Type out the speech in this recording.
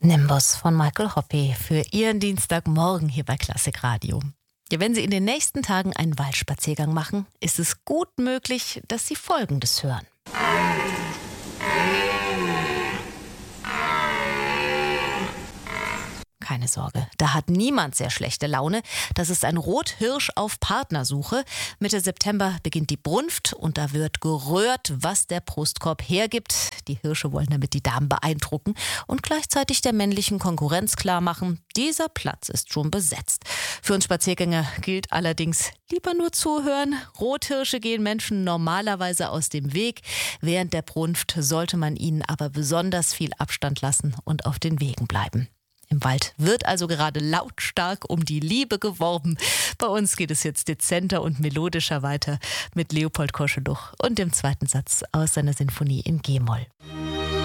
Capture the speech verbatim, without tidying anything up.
Nimbus von Michael Hoppe für Ihren Dienstagmorgen hier bei Klassik Radio. Ja, wenn Sie in den nächsten Tagen einen Waldspaziergang machen, ist es gut möglich, dass Sie Folgendes hören. Keine Sorge, da hat niemand sehr schlechte Laune. Das ist ein Rothirsch auf Partnersuche. Mitte September beginnt die Brunft und da wird geröhrt, was der Brustkorb hergibt. Die Hirsche wollen damit die Damen beeindrucken und gleichzeitig der männlichen Konkurrenz klar machen, dieser Platz ist schon besetzt. Für uns Spaziergänger gilt allerdings lieber nur zuhören. Rothirsche gehen Menschen normalerweise aus dem Weg. Während der Brunft sollte man ihnen aber besonders viel Abstand lassen und auf den Wegen bleiben. Im Wald wird also gerade lautstark um die Liebe geworben. Bei uns geht es jetzt dezenter und melodischer weiter mit Leopold Koscheluch und dem zweiten Satz aus seiner Sinfonie in G-Moll.